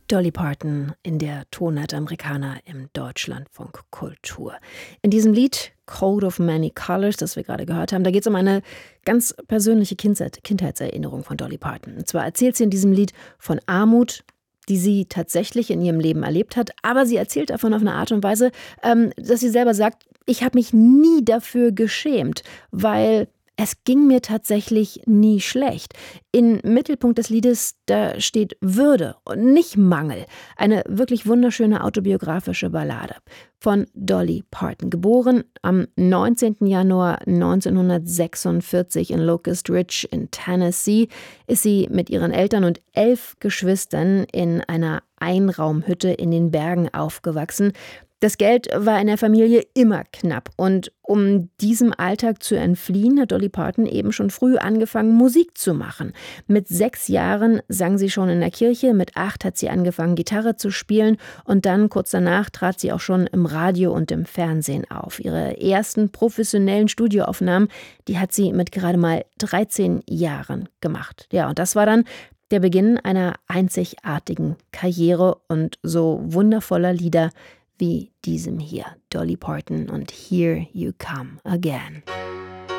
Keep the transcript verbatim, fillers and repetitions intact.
Dolly Parton in der Tonart Americana im Deutschlandfunk Kultur. In diesem Lied Coat of Many Colors, das wir gerade gehört haben, da geht es um eine ganz persönliche Kindheit, Kindheitserinnerung von Dolly Parton. Und zwar erzählt sie in diesem Lied von Armut, die sie tatsächlich in ihrem Leben erlebt hat, aber sie erzählt davon auf eine Art und Weise, ähm, dass sie selber sagt, ich habe mich nie dafür geschämt, weil es ging mir tatsächlich nie schlecht. Im Mittelpunkt des Liedes, da steht Würde und nicht Mangel. Eine wirklich wunderschöne autobiografische Ballade von Dolly Parton. Geboren am neunzehnten Januar neunzehnhundertsechsundvierzig in Locust Ridge in Tennessee, ist sie mit ihren Eltern und elf Geschwistern in einer Einraumhütte in den Bergen aufgewachsen. Das Geld war in der Familie immer knapp und um diesem Alltag zu entfliehen, hat Dolly Parton eben schon früh angefangen, Musik zu machen. Mit sechs Jahren sang sie schon in der Kirche, mit acht hat sie angefangen, Gitarre zu spielen und dann kurz danach trat sie auch schon im Radio und im Fernsehen auf. Ihre ersten professionellen Studioaufnahmen, die hat sie mit gerade mal dreizehn Jahren gemacht. Ja, und das war dann der Beginn einer einzigartigen Karriere und so wundervoller Lieder wie diesem hier, Dolly Parton und Here You Come Again.